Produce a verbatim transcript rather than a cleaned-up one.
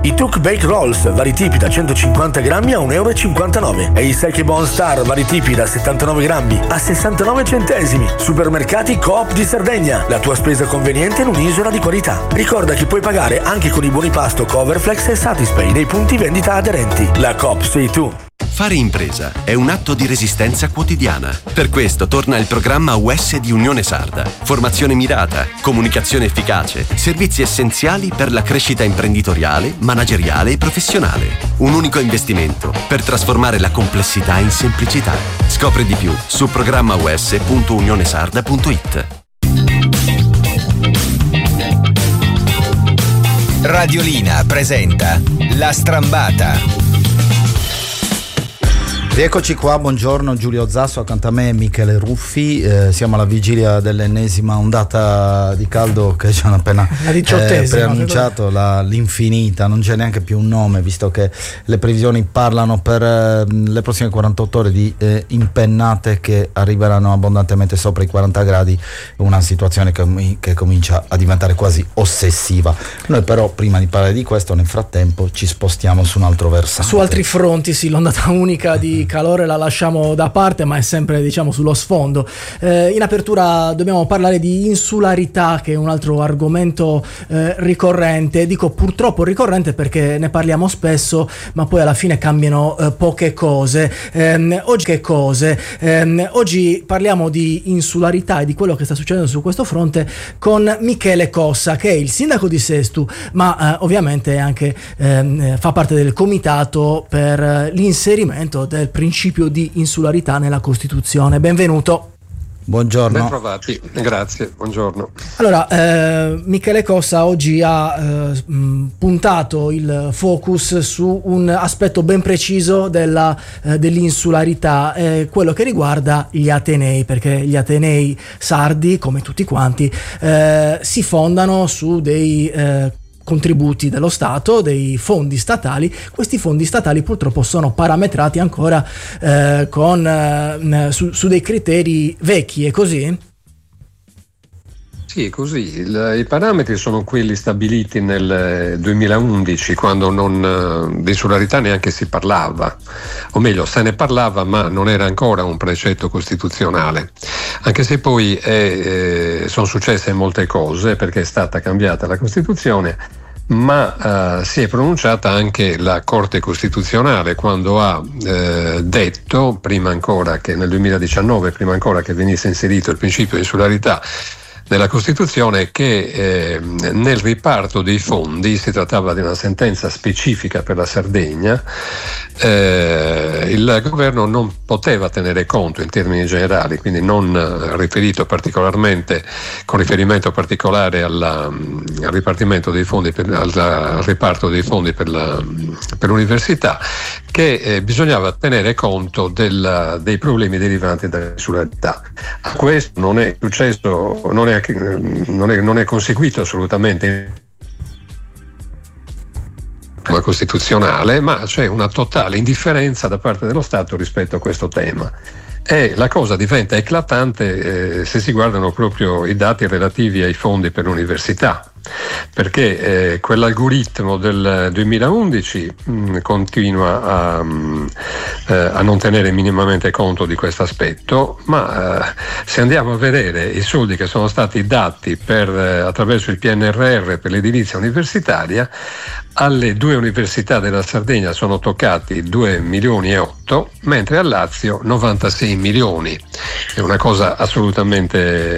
I Tuk Bake Rolls, vari tipi da centocinquanta grammi a un euro e cinquantanove. E i Seki Bone Star, vari tipi da settantanove grammi a sessantanove centesimi. Supermercati Coop di Sardegna, la tua spesa conveniente in un'isola di qualità. Ricorda che puoi pagare anche con i buoni pasto Coverflex e Satispay nei punti vendita aderenti. La Coop sei tu. Fare impresa è un atto di resistenza quotidiana. Per questo torna il programma U S di Unione Sarda. Formazione mirata, comunicazione efficace, servizi essenziali per la crescita imprenditoriale, manageriale e professionale. Un unico investimento per trasformare la complessità in semplicità. Scopri di più su programma u s punto unione sarda punto i t. Radiolina presenta La Strambata. Rieccoci qua, buongiorno, Giulio Zasso, accanto a me Michele Ruffi. Eh, siamo alla vigilia dell'ennesima ondata di caldo che ci hanno appena eh, preannunciato, la, l'infinita, non c'è neanche più un nome, visto che le previsioni parlano per eh, le prossime quarantotto ore di eh, impennate che arriveranno abbondantemente sopra i quaranta gradi, una situazione che, che comincia a diventare quasi ossessiva. Noi però, prima di parlare di questo, nel frattempo ci spostiamo su un altro versante. Su altri fronti, sì, l'ondata unica di calore la lasciamo da parte, ma è sempre, diciamo, sullo sfondo. Eh, in apertura dobbiamo parlare di insularità, che è un altro argomento eh, ricorrente. Dico purtroppo ricorrente perché ne parliamo spesso, ma poi alla fine cambiano eh, poche cose. Eh, oggi che cose? Eh, oggi parliamo di insularità e di quello che sta succedendo su questo fronte con Michele Cossa, che è il sindaco di Sestu, ma eh, ovviamente anche eh, fa parte del comitato per l'inserimento del principio di insularità nella Costituzione. Benvenuto. Buongiorno. Ben trovati, grazie, buongiorno. Allora, eh, Michele Cossa oggi ha eh, puntato il focus su un aspetto ben preciso della, eh, dell'insularità, eh, quello che riguarda gli Atenei, perché gli Atenei sardi, come tutti quanti, eh, si fondano su dei eh, contributi dello Stato, dei fondi statali. Questi fondi statali purtroppo sono parametrati ancora eh, con, eh, su, su dei criteri vecchi, è così? Sì, è così. Il, I parametri sono quelli stabiliti nel duemilaundici, quando non, di insularità neanche si parlava, o meglio se ne parlava ma non era ancora un precetto costituzionale, anche se poi è, eh, sono successe molte cose perché è stata cambiata la Costituzione, ma eh, si è pronunciata anche la Corte Costituzionale quando ha eh, detto, prima ancora che nel duemiladiciannove, prima ancora che venisse inserito il principio di insularità nella Costituzione, che eh, nel riparto dei fondi, si trattava di una sentenza specifica per la Sardegna, eh, il governo non poteva tenere conto in termini generali, quindi non riferito particolarmente, con riferimento particolare alla, al ripartimento dei fondi, per, al, al riparto dei fondi per, la, per l'università, che eh, bisognava tenere conto del, dei problemi derivanti dall'insularità. A questo non è successo, non è Non è, non è conseguito assolutamente la costituzionale, ma c'è una totale indifferenza da parte dello Stato rispetto a questo tema. E la cosa diventa eclatante eh, se si guardano proprio i dati relativi ai fondi per l'università, perché eh, quell'algoritmo del duemilaundici mh, continua a, mh, eh, a non tenere minimamente conto di questo aspetto, ma eh, se andiamo a vedere i soldi che sono stati dati per, eh, attraverso il P N R R per l'edilizia universitaria, alle due università della Sardegna sono toccati due milioni e otto, mentre al Lazio novantasei milioni. È una cosa assolutamente